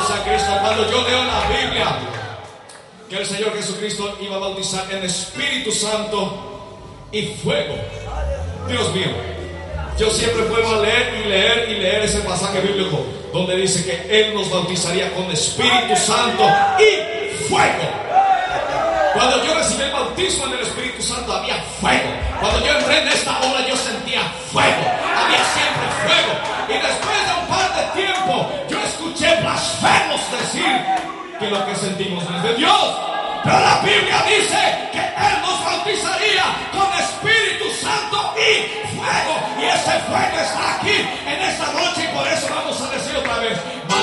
sea Cristo. Cuando yo leo en la Biblia que el Señor Jesucristo iba a bautizar en Espíritu Santo y fuego, Dios mío, yo siempre vuelvo a leer ese pasaje bíblico donde dice que Él nos bautizaría con Espíritu Santo y fuego. Cuando yo recibí el bautismo en el Espíritu Santo había fuego. Cuando yo entré en esta obra yo sentía fuego. Había siempre fuego. Y después de un par de tiempo yo escuché blasfemos decir que lo que sentimos no es de Dios. Pero la Biblia dice que Él nos bautizaría con Espíritu Santo y fuego. Y ese fuego está aquí en esta noche y por eso vamos a decir otra vez: